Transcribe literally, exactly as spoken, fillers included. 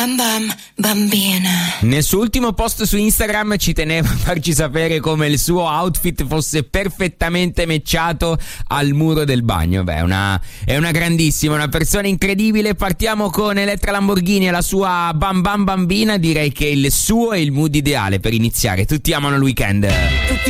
Bam bam, bambina. Nel suo ultimo post su Instagram ci teneva a farci sapere come il suo outfit fosse perfettamente matchato al muro del bagno. Beh, una, è una grandissima, una persona incredibile. Partiamo con Elettra Lamborghini e la sua Bam Bam Bambina. Direi che il suo è il mood ideale per iniziare. Tutti amano il weekend.